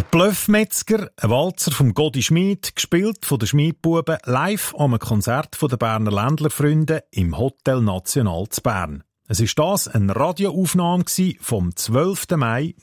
Der Bluffmetzger, ein Walzer vom Godi Schmid, gespielt von den Schmidbuben, live am Konzert der Berner Ländlerfreunde im Hotel National zu Bern. Es war das eine Radioaufnahme vom 12. Mai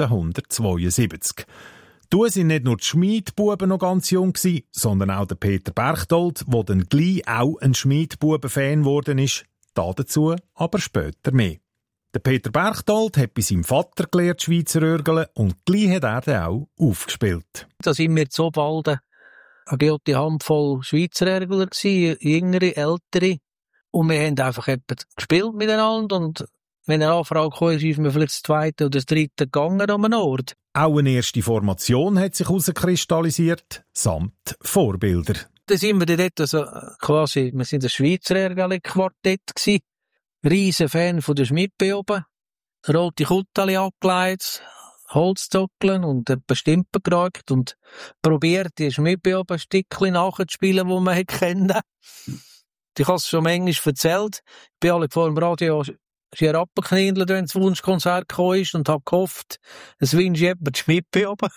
1972. Da sind nicht nur die Schmidbuben noch ganz jung gewesen, sondern auch der Peter Berchtold, der dann gleich auch ein Schmidbuben-Fan geworden ist. Dazu aber später mehr. Der Peter Berchtold hat bei seinem Vater gelernt, Schweizer Örgeln, und gleich hat er dann auch aufgespielt. Da sind wir zu bald eine gute Handvoll Schweizer Örgler gewesen, jüngere, ältere. Und wir haben einfach gespielt miteinander. Und wenn eine Anfrage kam, ist mir vielleicht das zweite oder das dritte gegangen an einen Ort. Auch eine erste Formation hat sich herauskristallisiert, samt Vorbilder. Da sind wir dort, also quasi, wir sind ein Schweizer Örgeli-Quartett gewesen. Riesen Fan von der Schmidbuben. Rote Kutteli angelegt, Holzdockeln und Stimpen geraucht und probiert, die Schmidbuben-Stückchen nachzuspielen, die man kennen. Ich habe es schon manchmal erzählt. Ich bin alle vor dem Radio herabgekniendelt, wenn das Wunschkonzert gekommen ist und habe gehofft, es wünsche jemand die Schmidbuben.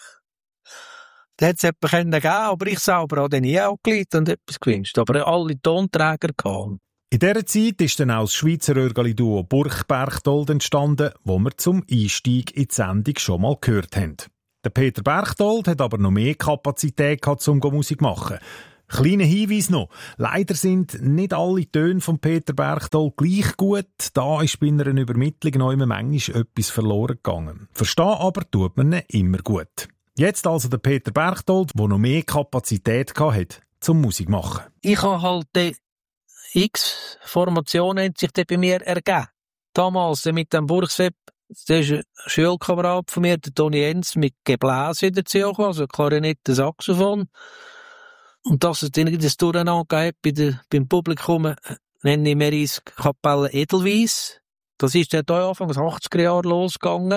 Da hat es jemanden gegeben, aber ich selber habe dann nie angelegt und etwas gewünscht. Aber alle Tonträger gehabt. In dieser Zeit ist dann auch das Schweizer Örgeli-Duo Burch-Berchtold entstanden, wo wir zum Einstieg in die Sendung schon mal gehört haben. Der Peter Berchtold hat aber noch mehr Kapazität gehabt, um Musik zu machen. Kleiner Hinweis noch. Leider sind nicht alle Töne von Peter Berchtold gleich gut. Da ist bei einer Übermittlung noch immer manchmal etwas verloren gegangen. Verstehen aber tut man ihn immer gut. Jetzt also der Peter Berchtold, der noch mehr Kapazität hatte, zum Musik machen. Ich habe halt X-Formationen hat sich bei mir ergeben. Damals mit dem Burgsepp, der ist ein Schulkamerad von mir, der Toni Enz, mit Gebläse dazu, also Klarinette, Saxophon. Und dass es dann das Durcheinander gab beim Publikum, nenne ich mir ins Kapelle Edelweiss. Das ist dann Anfang des 80er Jahre losgegangen.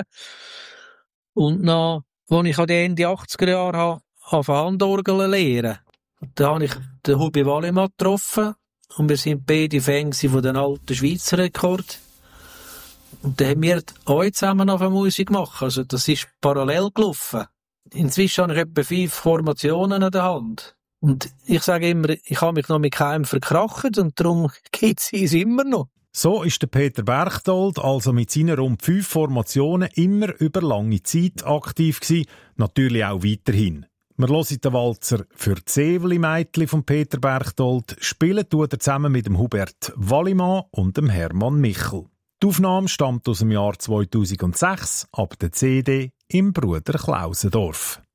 Und dann, als ich an die Ende 80er Jahre habe Handorgeln lernen, da habe ich den Hubi Wallimann getroffen. Und wir sind beide Fans von den alten Schweizer Rekord. Und dann haben wir alle zusammen auf Musik gemacht. Also, das ist parallel gelaufen. Inzwischen habe ich etwa 5 Formationen an der Hand. Und ich sage immer, ich habe mich noch mit keinem verkracht und darum gibt es immer noch. So ist der Peter Berchtold also mit seinen rund 5 Formationen immer über lange Zeit aktiv gewesen, natürlich auch weiterhin. Wir hören den Walzer «Für Zeveli-Meitli» von Peter Berchtold. Spielen tut er zusammen mit dem Hubert Wallimann und dem Hermann Michel. Die Aufnahme stammt aus dem Jahr 2006 ab der CD im Bruder Klausendorf.